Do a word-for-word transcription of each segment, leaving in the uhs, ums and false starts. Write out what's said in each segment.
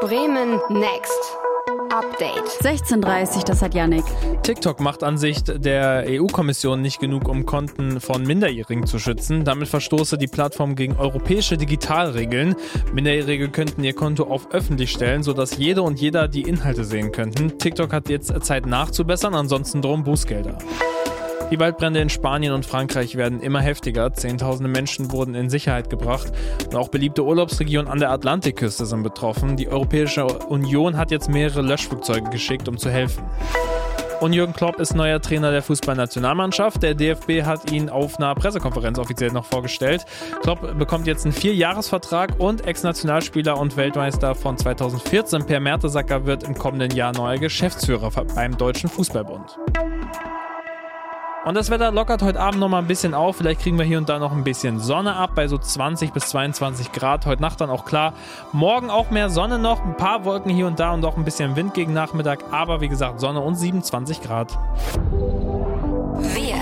Bremen Next. Update. sechzehn Uhr dreißig, das hat Yannick. TikTok macht an Sicht der E U-Kommission nicht genug, um Konten von Minderjährigen zu schützen. Damit verstoße die Plattform gegen europäische Digitalregeln. Minderjährige könnten ihr Konto auf öffentlich stellen, sodass jede und jeder die Inhalte sehen könnten. TikTok hat jetzt Zeit nachzubessern, ansonsten drohen Bußgelder. Die Waldbrände in Spanien und Frankreich werden immer heftiger. Zehntausende Menschen wurden in Sicherheit gebracht. Und auch beliebte Urlaubsregionen an der Atlantikküste sind betroffen. Die Europäische Union hat jetzt mehrere Löschflugzeuge geschickt, um zu helfen. Und Jürgen Klopp ist neuer Trainer der Fußballnationalmannschaft. Der D F B hat ihn auf einer Pressekonferenz offiziell noch vorgestellt. Klopp bekommt jetzt einen Vierjahresvertrag und Ex-Nationalspieler und Weltmeister von zweitausendvierzehn Per Mertesacker wird im kommenden Jahr neuer Geschäftsführer beim Deutschen Fußballbund. Und das Wetter lockert heute Abend noch mal ein bisschen auf. Vielleicht kriegen wir hier und da noch ein bisschen Sonne ab bei so zwanzig bis zweiundzwanzig Grad. Heute Nacht dann auch klar. Morgen auch mehr Sonne noch. Ein paar Wolken hier und da und auch ein bisschen Wind gegen Nachmittag. Aber wie gesagt, Sonne und siebenundzwanzig Grad. Wir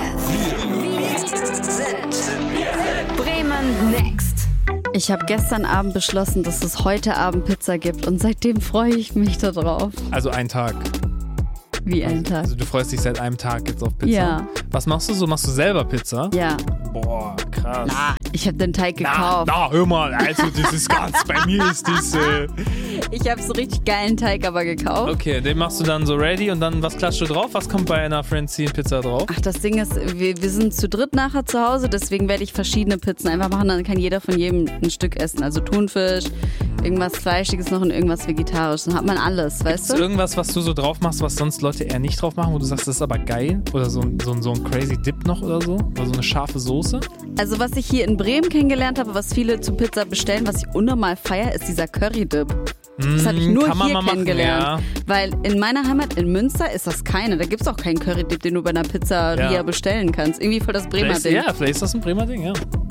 sind Bremen Next. Ich habe gestern Abend beschlossen, dass es heute Abend Pizza gibt und seitdem freue ich mich darauf. Also ein Tag. Wie ein Tag. Also du freust dich seit einem Tag jetzt auf Pizza? Ja. Was machst du so? Machst du selber Pizza? Ja. Boah, krass. Na, ich habe den Teig Na, gekauft. na, hör mal, also das ist ganz, bei mir ist das... Äh Ich habe so richtig geilen Teig aber gekauft. Okay, den machst du dann so ready und dann, was klatscht du drauf? Was kommt bei einer Francine Pizza drauf? Ach, das Ding ist, wir, wir sind zu dritt nachher zu Hause, deswegen werde ich verschiedene Pizzen einfach machen, dann kann jeder von jedem ein Stück essen. Also Thunfisch, irgendwas Fleischiges noch und irgendwas Vegetarisches. Dann hat man alles, weißt Ist du? irgendwas, was du so drauf machst, was sonst Leute eher nicht drauf machen, wo du sagst, das ist aber geil? Oder so ein, so ein, so ein crazy Dip noch oder so? Oder so eine scharfe Soße? Also was ich hier in Bremen kennengelernt habe, was viele zu Pizza bestellen, was ich unnormal feiere, ist dieser Curry-Dip. Das habe ich nur Kann man hier mal machen, kennengelernt. ja. Weil in meiner Heimat in Münster ist das keine. Da gibt es auch keinen Curry-Dip, den du bei einer Pizzeria Ja. bestellen kannst. Irgendwie voll das Bremer Vielleicht, Ding. ja, vielleicht ist das ein Bremer Ding, ja.